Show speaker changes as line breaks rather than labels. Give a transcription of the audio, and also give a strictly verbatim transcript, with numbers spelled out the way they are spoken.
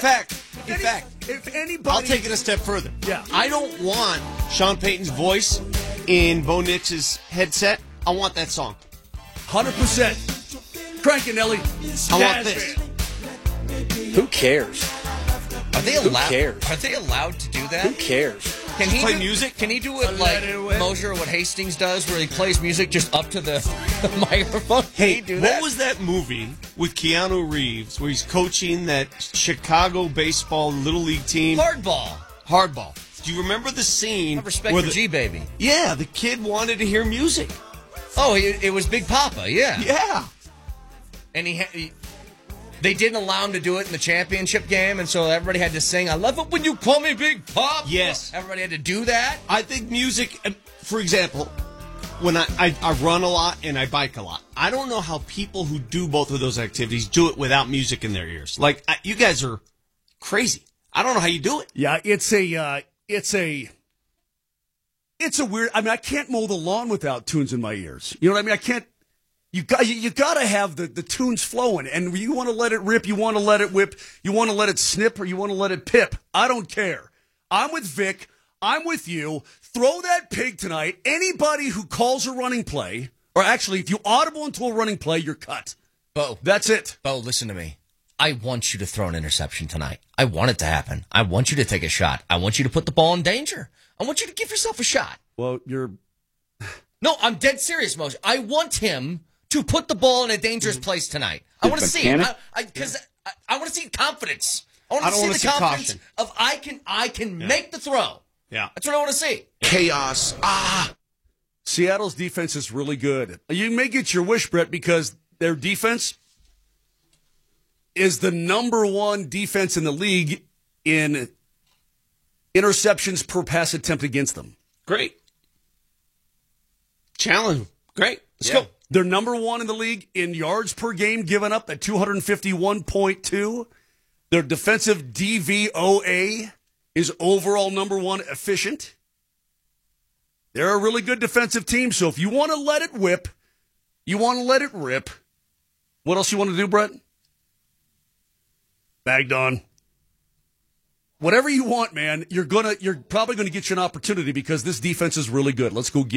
fact, in
Any,
fact,
if anybody,
I'll take it a step further.
Yeah.
I don't want Sean Payton's voice in Bo Nix's headset. I want that song.
one hundred percent. Crank it, Nelly.
I want this.
Who cares?
Are they
Who
allowed?
cares?
Are they allowed to do that?
Who cares?
Can he
play
do,
music?
Can he do it like Mosier, what Hastings does, where he plays music just up to the, the microphone? Can
Hey,
he do
what
that?
was that movie with Keanu Reeves where he's coaching that Chicago baseball little league team?
Hardball.
Hardball. Do you remember the scene?
I have respect
where
for
the,
G-Baby.
Yeah, the kid wanted to hear music.
Oh, it, it was Big Papa, yeah.
Yeah.
And he, he, they didn't allow him to do it in the championship game, and so everybody had to sing, I love it when you call me Big Papa.
Yes.
Everybody had to do that.
I think music, uh, for example, when I, I, I run a lot and I bike a lot, I don't know how people who do both of those activities do it without music in their ears. Like, I, you guys are crazy. I don't know how you do it.
Yeah, it's a, uh, it's a, it's a weird. I mean, I can't mow the lawn without tunes in my ears. You know what I mean? I can't. You got you, you got to have the, the tunes flowing, and you want to let it rip, you want to let it whip, you want to let it snip, or you want to let it pip. I don't care. I'm with Vic. I'm with you. Throw that pig tonight. Anybody who calls a running play, or actually, if you audible into a running play, you're cut.
Bo.
That's it.
Bo, listen to me. I want you to throw an interception tonight. I want it to happen. I want you to take a shot. I want you to put the ball in danger. I want you to give yourself a shot.
Well, you're...
No, I'm dead serious, Moshe. I want him to put the ball in a dangerous place tonight. I want to see it. Because I, I, I want to see confidence. I want
I
to
don't
see
wanna
the
see
confidence
caution.
of I can I can make the throw.
Yeah.
That's what I want to see.
Chaos. Ah.
Seattle's defense is really good. You may get your wish, Brett, because their defense is the number one defense in the league in interceptions per pass attempt against them.
Great. Challenge. Great. Let's
Yeah.
go.
They're number one in the league in yards per game given up at two fifty-one point two. Their defensive D V O A is overall number one efficient. They're a really good defensive team, so if you want to let it whip, you want to let it rip, what else you want to do, Brett? Bagged on. Whatever you want, man, you're gonna you're probably gonna get you an opportunity because this defense is really good. Let's go get